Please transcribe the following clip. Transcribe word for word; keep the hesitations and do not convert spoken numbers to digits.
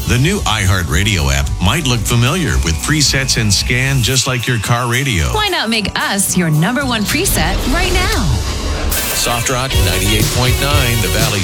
The new iHeartRadio app might look familiar with presets and scan just like your car radio. Why not make us your number one preset right now? Soft Rock ninety-eight point nine, the Valley's